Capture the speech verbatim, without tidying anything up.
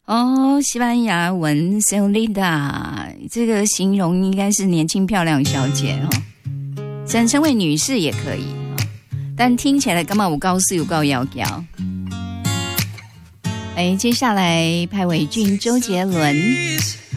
哦，西班牙文 Señorita 这个形容应该是年轻漂亮小姐哦，想称为女士也可以哦，但听起来干嘛我告诉有告要要。哎，接下来派伟俊、周杰伦